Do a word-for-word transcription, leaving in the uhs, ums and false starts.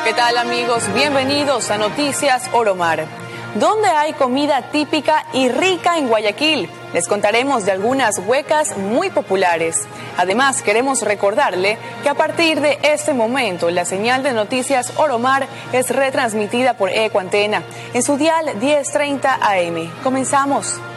¿Qué tal, amigos? Bienvenidos a Noticias Oromar, donde hay comida típica y rica en Guayaquil. Les contaremos de algunas huecas muy populares. Además, queremos recordarle que a partir de este momento la señal de Noticias Oromar es retransmitida por Ecoantena en su dial diez treinta A M. Comenzamos.